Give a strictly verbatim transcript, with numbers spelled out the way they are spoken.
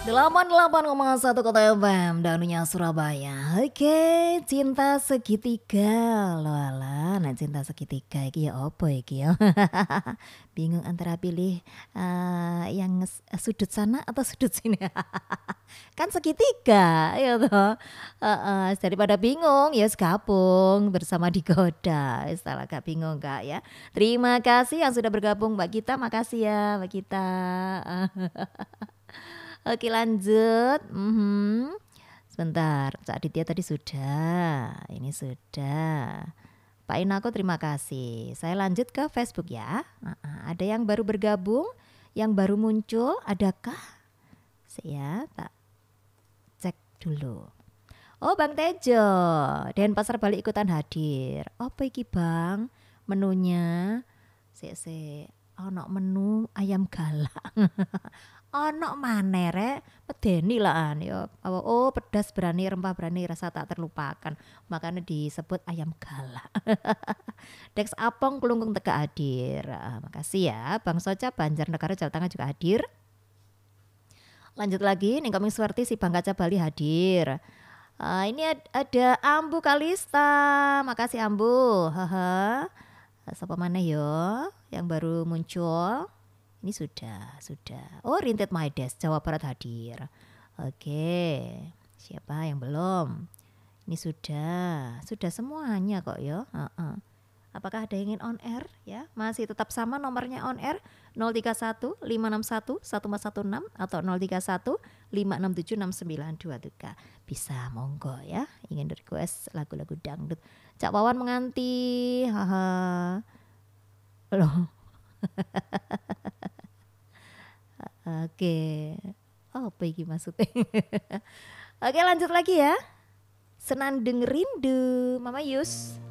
delapan puluh delapan koma satu Kota F M, Danunya Surabaya. Oke, cinta segitiga. Loh alah, nah cinta segitiga iki ya apa iki ya? Bingung antara pilih eh, yang s- sudut sana atau sudut sini. Kan segitiga, ya toh. Heeh, daripada bingung, ya wis gabung bersama Digoda. Wis tak agak bingung Kak ya. Terima kasih yang sudah bergabung Mbak Gita, makasih ya Mbak Gita. Oke lanjut. Mhm. Sebentar, Cak Aditya tadi sudah. Ini sudah. Pak Inako terima kasih. Saya lanjut ke Facebook ya. Heeh, ada yang baru bergabung, yang baru muncul, adakah? Saya tak cek dulu. Oh Bang Tejo, Denpasar Bali ikutan hadir. Apa iki Bang? Menunya? Si si ono menu ayam galak. Ono maneh rek, medeni lah ya. Oh pedas berani, rempah berani, rasa tak terlupakan. Makanya disebut ayam galak. Dex Apong Kelungkung Teka hadir. Ah, makasih ya. Bang Soca Banjarnegara Jawa Tengah juga hadir. Lanjut lagi, nih Coming Swarty si Bang Kaca Bali hadir. Ah, ini ad- ada Ambu Kalista. Makasih Ambu. Haha. Siapa mana yo yang baru muncul? Ini sudah, sudah. Oh, Rinted Maides, Jawa Barat hadir. Oke, siapa yang belum? Ini sudah, sudah semuanya kok ya. Heeh. Apakah ada yang ingin on air ya? Masih tetap sama nomornya on air nol tiga satu lima enam satu satu empat satu enam atau nol tiga satu lima enam tujuh enam sembilan dua tiga. Bisa monggo ya. Ingin request lagu-lagu dangdut. Cak Wawan menganti. Haha. Loh. Oke. Oh, apa iki maksudnya? Oke, lanjut lagi ya. Senandung rindu, Mama Yus.